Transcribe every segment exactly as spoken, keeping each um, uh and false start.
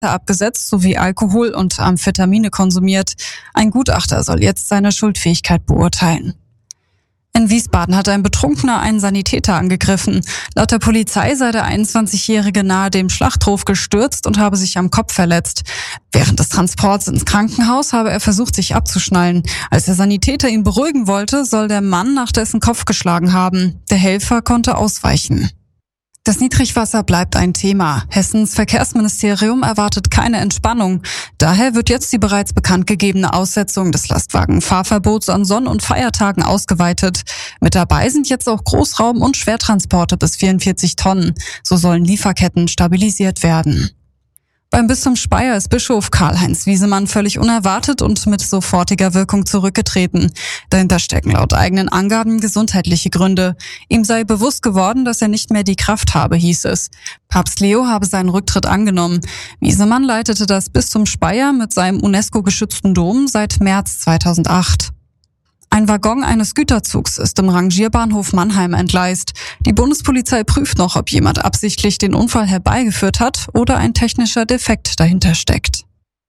abgesetzt sowie Alkohol und Amphetamine konsumiert. Ein Gutachter soll jetzt seine Schuldfähigkeit beurteilen. In Wiesbaden hat ein Betrunkener einen Sanitäter angegriffen. Laut der Polizei sei der einundzwanzigjährige nahe dem Schlachthof gestürzt und habe sich am Kopf verletzt. Während des Transports ins Krankenhaus habe er versucht, sich abzuschnallen. Als der Sanitäter ihn beruhigen wollte, soll der Mann nach dessen Kopf geschlagen haben. Der Helfer konnte ausweichen. Das Niedrigwasser bleibt ein Thema. Hessens Verkehrsministerium erwartet keine Entspannung. Daher wird jetzt die bereits bekannt gegebene Aussetzung des Lastwagenfahrverbots an Sonn- und Feiertagen ausgeweitet. Mit dabei sind jetzt auch Großraum- und Schwertransporte bis vierundvierzig Tonnen. So sollen Lieferketten stabilisiert werden. Beim Bistum Speyer ist Bischof Karl-Heinz Wiesemann völlig unerwartet und mit sofortiger Wirkung zurückgetreten. Dahinter stecken laut eigenen Angaben gesundheitliche Gründe. Ihm sei bewusst geworden, dass er nicht mehr die Kraft habe, hieß es. Papst Leo habe seinen Rücktritt angenommen. Wiesemann leitete das Bistum Speyer mit seinem UNESCO-geschützten Dom seit März zweitausendacht. Ein Waggon eines Güterzugs ist im Rangierbahnhof Mannheim entgleist. Die Bundespolizei prüft noch, ob jemand absichtlich den Unfall herbeigeführt hat oder ein technischer Defekt dahinter steckt.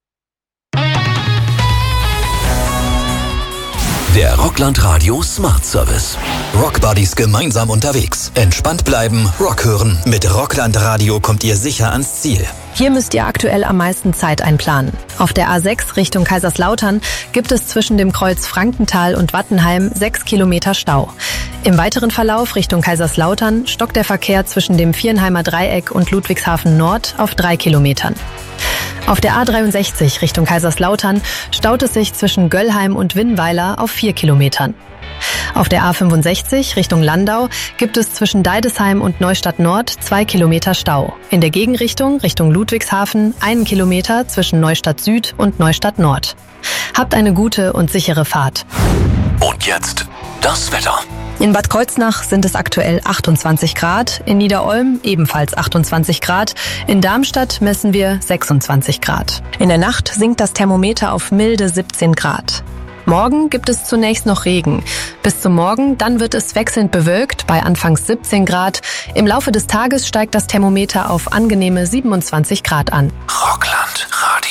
Der Rockland Radio Smart Service. Rockbuddies gemeinsam unterwegs. Entspannt bleiben, Rock hören. Mit Rockland Radio kommt ihr sicher ans Ziel. Hier müsst ihr aktuell am meisten Zeit einplanen. Auf der A sechs Richtung Kaiserslautern gibt es zwischen dem Kreuz Frankenthal und Wattenheim sechs Kilometer Stau. Im weiteren Verlauf Richtung Kaiserslautern stockt der Verkehr zwischen dem Vierenheimer Dreieck und Ludwigshafen Nord auf drei Kilometern. Auf der A dreiundsechzig Richtung Kaiserslautern staut es sich zwischen Göllheim und Winnweiler auf vier Kilometern. Auf der A fünfundsechzig Richtung Landau gibt es zwischen Deidesheim und Neustadt Nord zwei Kilometer Stau. In der Gegenrichtung Richtung Ludwigshafen einen Kilometer zwischen Neustadt Süd und Neustadt Nord. Habt eine gute und sichere Fahrt. Und jetzt das Wetter. In Bad Kreuznach sind es aktuell achtundzwanzig Grad, in Niederolm ebenfalls achtundzwanzig Grad, in Darmstadt messen wir sechsundzwanzig Grad. In der Nacht sinkt das Thermometer auf milde siebzehn Grad. Morgen gibt es zunächst noch Regen. Bis zum Morgen, dann wird es wechselnd bewölkt bei anfangs siebzehn Grad. Im Laufe des Tages steigt das Thermometer auf angenehme siebenundzwanzig Grad an. Rockland Radio.